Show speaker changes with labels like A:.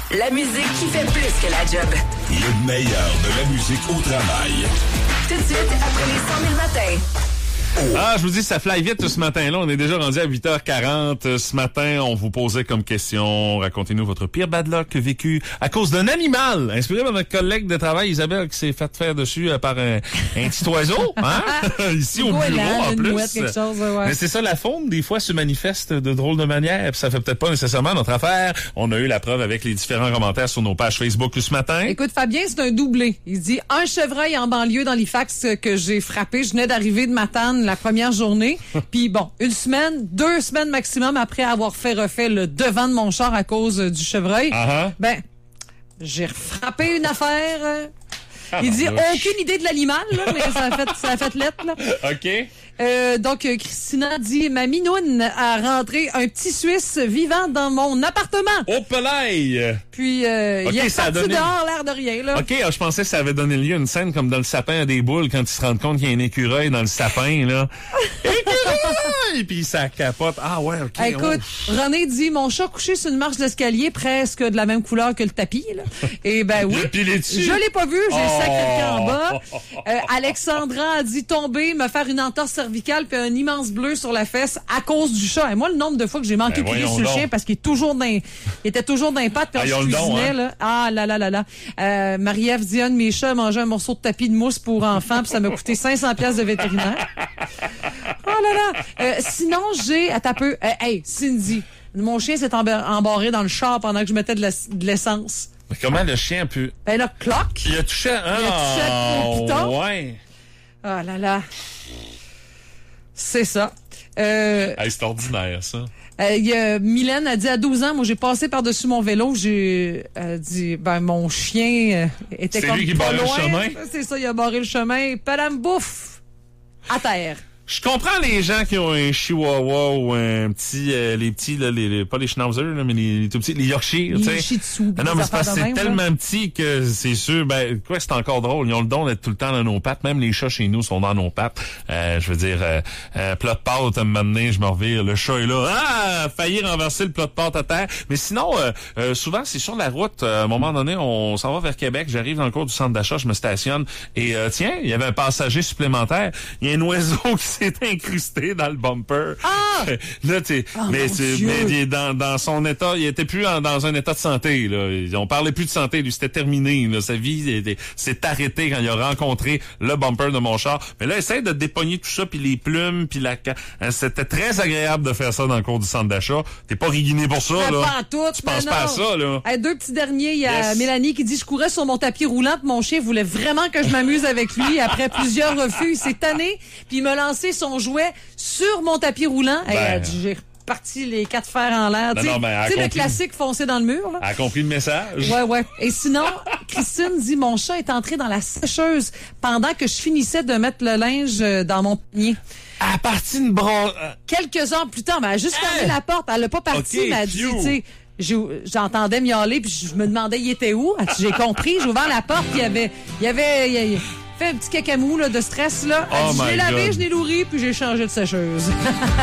A: La musique qui fait plus que la job.
B: Le meilleur de la musique au travail.
A: Tout de suite, après les 100 000 matins.
C: Ah, je vous dis, ça fly vite ce matin-là. On est déjà rendu à 8h40. Ce matin, on vous posait comme question, racontez-nous votre pire bad luck vécu à cause d'un animal. Inspiré par notre collègue de travail, Isabelle, qui s'est fait faire dessus par un petit oiseau, hein? Ici au bureau, en plus.
D: Mouette, quelque chose, ouais.
C: Mais c'est ça, la faune, des fois, se manifeste de drôles de manière. Puis ça fait peut-être pas nécessairement notre affaire. On a eu la preuve avec les différents commentaires sur nos pages Facebook ce matin.
D: Écoute, Fabien, c'est un doublé. Il dit, un chevreuil en banlieue dans l'Halifax que j'ai frappé. Je venais d'arriver de Matane la première journée. Puis bon, 2 semaines maximum après avoir refait le devant de mon char à cause du chevreuil. Ben, j'ai frappé une affaire. Il dit, aucune idée de l'animal, là, mais ça a fait lettre, là.
C: OK.
D: Donc, Christina dit, ma minoune a rentré un petit Suisse vivant dans mon appartement.
C: Au pelaille!
D: Puis, il est
C: ça
D: parti dehors, l'air de rien, là.
C: OK, je pensais que ça avait donné lieu à une scène comme dans le sapin à des boules quand ils se rendent compte qu'il y a un écureuil dans le sapin, là. Écureuil! Puis ça capote. Ah ouais, OK.
D: Écoute, René dit, mon chat couché sur une marche d'escalier presque de la même couleur que le tapis, là. Et ben oui.
C: Je
D: l'ai pas vu, j'ai sacré le camp en bas. Alexandra a dit tomber, me faire une entorse cervicale puis un immense bleu sur la fesse à cause du chat. Et moi, le nombre de fois que j'ai manqué de crier sur le chien parce qu'il était toujours dans les pattes quand je cuisinais, là. Ah là là là là. Marie-Ève dit, un de mes chats a mangé un morceau de tapis de mousse pour enfants puis ça m'a coûté 500$ de vétérinaire. Oh là là. Sinon, j'ai... Attends un peu. Hey, Cindy, mon chien s'est embarré dans le char pendant que je mettais de l'essence.
C: Mais comment le chien a pu...
D: Ben là, cloque.
C: Il a touché...
D: au piton.
C: Ouais.
D: Oh là là. C'est ça.
C: C'est ordinaire, ça.
D: Mylène a dit, à 12 ans, moi, j'ai passé par-dessus mon vélo. J'ai dit, mon chien était comme
C: lui qui
D: pas
C: barrait
D: loin.
C: Le chemin?
D: C'est ça, il a barré le chemin. Padam bouffe! À terre.
C: Je comprends les gens qui ont un chihuahua ou un petit, les petits, là, pas les schnauzers, là, mais les tout petits, les Yorkshire, tu sais.
D: Les shih tzu.
C: Non, mais c'est parce que c'est tellement petit que c'est sûr, c'est encore drôle. Ils ont le don d'être tout le temps dans nos pattes. Même les chats chez nous sont dans nos pattes. Je veux dire, plat de pâte, à un moment donné, je me revire, le chat est là. Ah! Failli renverser le plat de pâte à terre. Mais sinon, souvent, c'est sur la route. À un moment donné, on s'en va vers Québec. J'arrive dans le cours du centre d'achat, je me stationne. Et, tiens, il y avait un passager supplémentaire. Il y a un oiseau qui s'est incrusté dans le bumper.
D: Ah!
C: Là, mais dans son état, il était plus dans un état de santé, là. On parlait plus de santé, lui, c'était terminé, là. Sa vie s'est arrêtée quand il a rencontré le bumper de mon char. Mais là, essaye de dépogner tout ça, puis les plumes, puis c'était très agréable de faire ça dans le cours du centre d'achat. T'es pas riguiné pour ça, là.
D: Pas tout,
C: tu penses pas à ça, là.
D: Hey, 2 petits derniers, il y a Mélanie qui dit, je courais sur mon tapis roulant, puis mon chien voulait vraiment que je m'amuse avec lui. Après plusieurs refus, il s'est tanné, puis il m'a lancé son jouet sur mon tapis roulant. J'ai reparti les 4 fers en l'air. Tu sais, le classique foncé dans le mur. Là.
C: Elle a compris le message.
D: Ouais. Et sinon, Christine dit, mon chat est entré dans la sécheuse pendant que je finissais de mettre le linge dans mon panier.
C: À partir de
D: Quelques heures plus tard, elle a juste fermé la porte. Elle l'a pas parti, mais elle a dit, tu sais, j'entendais miauler, puis je me demandais, il était où? J'ai compris, j'ai ouvert la porte, il y avait fait un petit cacamou là, de stress. Là. Je l'ai lavé, je l'ai nourri, puis j'ai changé de sécheuse.